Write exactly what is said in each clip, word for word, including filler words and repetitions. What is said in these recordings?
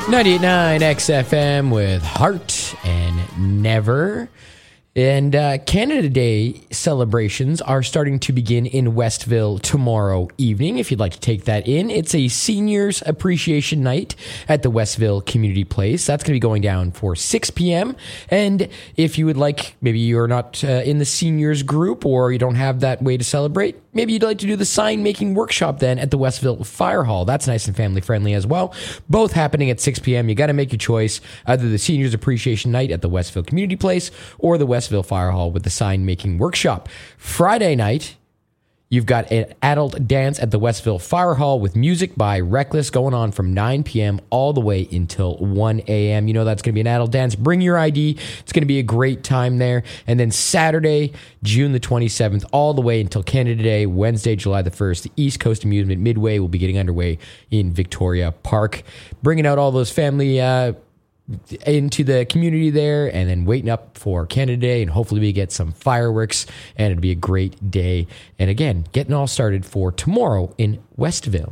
ninety-eight point nine X F M with Heart and Never. And uh, Canada Day celebrations are starting to begin in Westville tomorrow evening. If you'd like to take that in, it's a seniors appreciation night at the Westville Community Place. That's going to be going down for six p.m. And if you would like, maybe you're not uh, in the seniors group or you don't have that way to celebrate, maybe you'd like to do the sign making workshop then at the Westville Fire Hall. That's nice and family friendly as well. Both happening at six p.m. You got to make your choice, either the seniors appreciation night at the Westville Community Place or the Westville Fire Hall with the sign making workshop. Friday night, you've got an adult dance at the Westville Fire Hall with music by Reckless going on from nine p.m. all the way until one a.m. You know that's going to be an adult dance. Bring your I D. It's going to be a great time there. And then Saturday, June the twenty-seventh, all the way until Canada Day, Wednesday, July the first, the East Coast Amusement Midway will be getting underway in Victoria Park. Bringing out all those family uh into the community there, and then waiting up for Canada Day, and hopefully we get some fireworks, and it'll be a great day. And again, getting all started for tomorrow in Westville.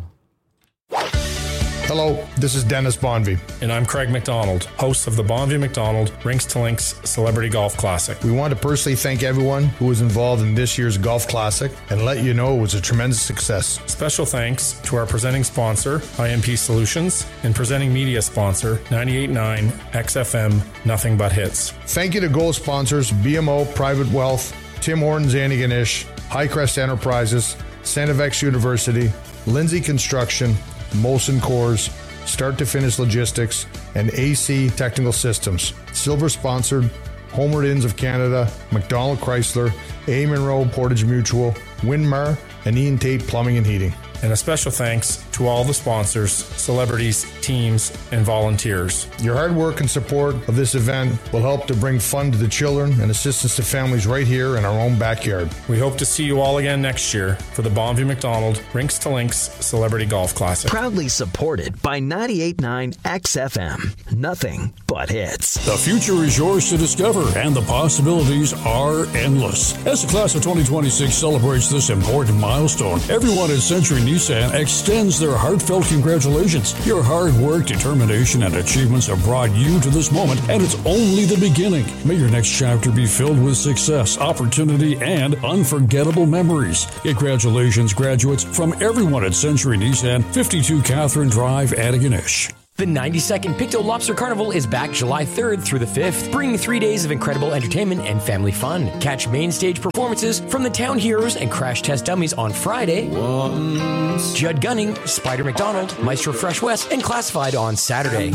Hello, this is Dennis Bonvie. And I'm Craig McDonald, host of the Bonvie McDonald Rinks to Links Celebrity Golf Classic. We want to personally thank everyone who was involved in this year's Golf Classic and let you know it was a tremendous success. Special thanks to our presenting sponsor, I M P Solutions, and presenting media sponsor, ninety-eight point nine X F M, Nothing But Hits. Thank you to goal sponsors, B M O Private Wealth, Tim Hortons Antigonish, Highcrest Enterprises, Sanivex University, Lindsay Construction, Molson Coors, Start to Finish Logistics, and A C Technical Systems. Silver sponsored Homeward Inns of Canada, McDonald Chrysler, A. Monroe Portage Mutual, Winmar, and Ian Tate Plumbing and Heating. And a special thanks to all the sponsors, celebrities, teams, and volunteers. Your hard work and support of this event will help to bring fun to the children and assistance to families right here in our own backyard. We hope to see you all again next year for the Bonvie McDonald Rinks to Links Celebrity Golf Classic. Proudly supported by ninety-eight point nine X F M. Nothing but hits. The future is yours to discover, and the possibilities are endless. As the class of twenty twenty-six celebrates this important milestone, everyone at Century Nissan extends their heartfelt congratulations. Your hard work, determination, and achievements have brought you to this moment, and it's only the beginning. May your next chapter be filled with success, opportunity, and unforgettable memories. Congratulations, graduates, from everyone at Century Nissan, fifty-two Catherine Drive, Antigonish. The ninety-second Pictou Lobster Carnival is back July third through the fifth, bringing three days of incredible entertainment and family fun. Catch main stage performances from the Town Heroes and Crash Test Dummies on Friday. Once. Judd Gunning, Spider McDonald, Maestro Fresh West, and Classified on Saturday.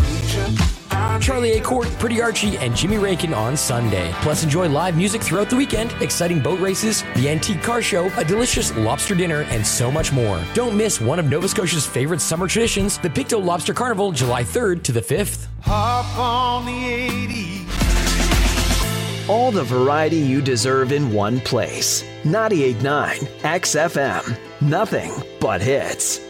Charlie Acord, Pretty Archie, and Jimmy Rankin on Sunday. Plus, enjoy live music throughout the weekend, exciting boat races, the antique car show, a delicious lobster dinner, and so much more. Don't miss one of Nova Scotia's favorite summer traditions, the Pictou Lobster Carnival, July third to the fifth. Hop on the eighty. All the variety you deserve in one place. ninety-eight point nine X F M. Nothing but hits.